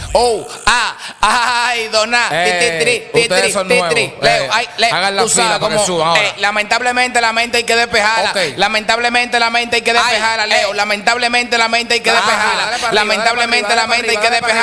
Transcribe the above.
Ay, doná. Ustedes son nuevos. Leo, hagan la fila para que suban ahora. Lamentablemente la mente hay que despejarla. Okay. Lamentablemente la mente hay que despejarla, Leo. Lamentablemente la mente hay que despejarla. Lamentablemente la mente hay que despejarla.